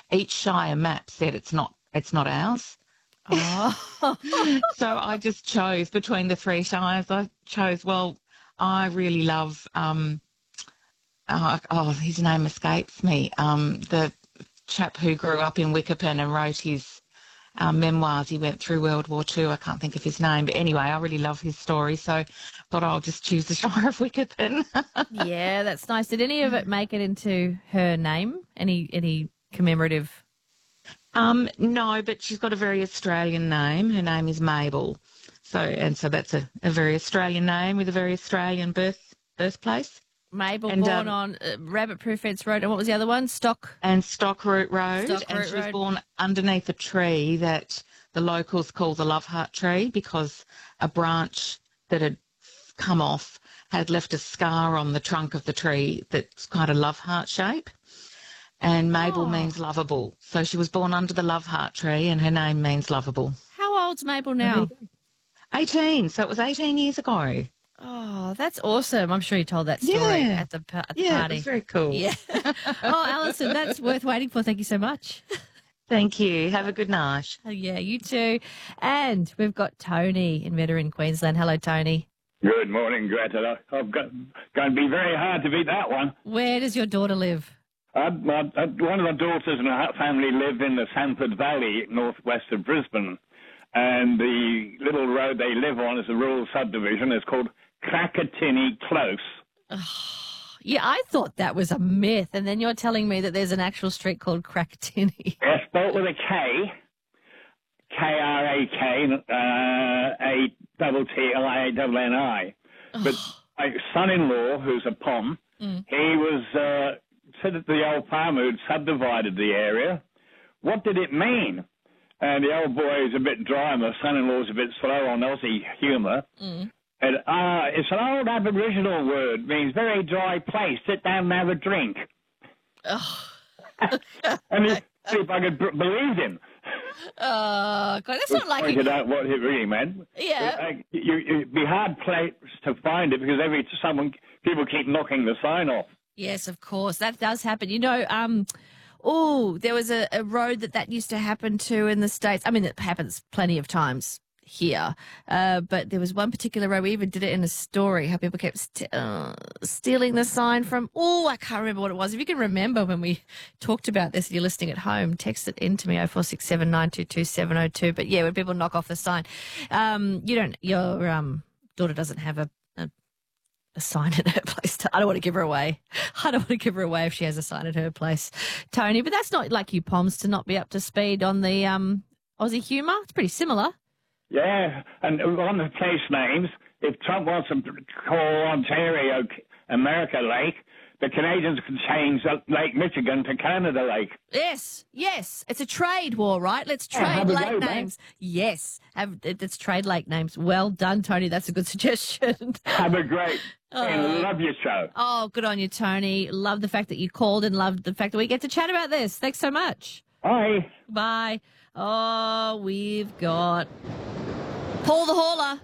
each Shire map said it's not ours. Oh. So I just chose between the three shires. I chose, well, I really love, his name escapes me, the chap who grew up in Wickerpen and wrote his memoirs. He went through World War II. I can't think of his name. But anyway, I really love his story. So thought I'll just choose the Shire of Wickerpen. Yeah, that's nice. Did any of it make it into her name? Any commemorative? No, but she's got a very Australian name. Her name is Mabel. So that's a very Australian name with a very Australian birthplace. Mabel, And, born on Rabbit Proof Fence Road. And what was the other one? Stockroot Road. Stockroot She was Road. born underneath a tree that the locals call the Love Heart tree because a branch that had come off had left a scar on the trunk of the tree that's kind of love heart shape. And Mabel means lovable. So she was born under the Love Heart tree and her name means lovable. How old's Mabel now? 18. So it was 18 years ago. Oh, that's awesome. I'm sure you told that story at the party. Yeah, it was very cool. Yeah. Oh, Alison, that's worth waiting for. Thank you so much. Thank you. Have a good night. Yeah, you too. And we've got Tony in Medera, Queensland. Hello, Tony. Good morning, Greta. I've got going to be very hard to beat that one. Where does your daughter live? One of the daughters and her family live in the Sanford Valley, northwest of Brisbane, and the little road they live on is a rural subdivision. It's called Crackatini Close. Yeah, I thought that was a myth, and then you're telling me that there's an actual street called Crackatini. Yeah, spelled with a K, K-R-A-K, A-T-T-L-I-A-N-I. But my son-in-law, who's a POM, he was said that the old farmer who'd subdivided the area, what did it mean? And the old boy is a bit dry, and my son-in-law's a bit slow on Aussie humour. And it's an old Aboriginal word, means very dry place. Sit down and have a drink. And if I could believe him. Oh, God, that's not like pointed out what it really meant. Yeah. It'd be hard place to find it because people keep knocking the sign off. Yes, of course. That does happen. You know, there was a road that used to happen to in the States. I mean, it happens plenty of times here. But there was one particular road, we even did it in a story, how people kept stealing the sign from, I can't remember what it was. If you can remember when we talked about this and you're listening at home, text it in to me, 0467 922 702. But yeah, when people knock off the sign, your daughter doesn't have a sign at her place. I don't want to give her away. I don't want to give her away if she has a sign at her place, Tony. But that's not like you Poms to not be up to speed on the Aussie humour. It's pretty similar. Yeah, and on the place names, if Trump wants to call Ontario America Lake, the Canadians can change Lake Michigan to Canada Lake. Yes. It's a trade war, right? Let's trade lake names. Man. Yes, let's trade lake names. Well done, Tony. That's a good suggestion. Have a great and love your show. Oh, good on you, Tony. Love the fact that you called and love the fact that we get to chat about this. Thanks so much. Bye. Bye. Oh, we've got Paul the Hauler.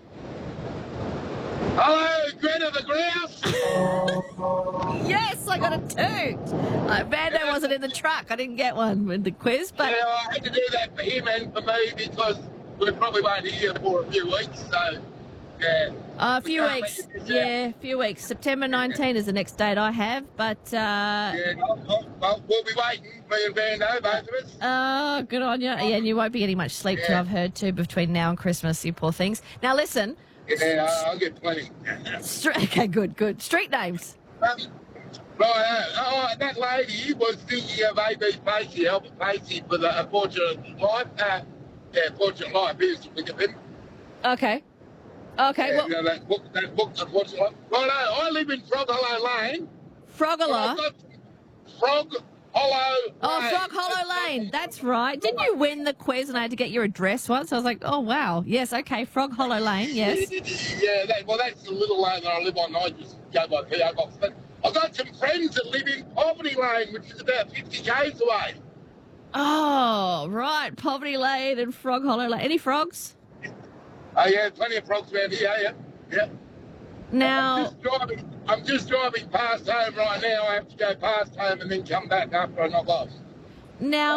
Hello, Greta the Grouse. Yes, I got a toot. Vando wasn't in the truck. I didn't get one in the quiz, but Yeah, I had to do that for him and for me because we probably won't hear for a few weeks. So, yeah. a few weeks. Yeah, a few weeks. September 19 is the next date I have, but Yeah, well, we'll be waiting, me and Vando, both of us. oh, good on you. Yeah, and you won't be getting much sleep too, I've heard too, between now and Christmas, you poor things. Now listen. Yeah, I'll get plenty. Okay, good. Street names. That lady was thinking of A.B. Pacey, Albert Pacey, for the Fortunate Life. Fortunate Life is with him. Okay. Yeah, Well, you know, that book, Fortunate Life. Well, I live in Frog Hollow Lane. Frogala. Frog Hollow Lane. Frog Hollow Lane. That's right. Didn't you win the quiz and I had to get your address once? I was like, oh, wow. Yes, okay, Frog Hollow Lane, yes. Yeah, that's the little lane that I live on. I just go by the PO box. But I've got some friends that live in Poverty Lane, which is about 50 k's away. Oh, right. Poverty Lane and Frog Hollow Lane. Any frogs? Oh, yeah, plenty of frogs around here, yeah. Now, I'm just driving past home right now. I have to go past home and then come back after I knock off. now,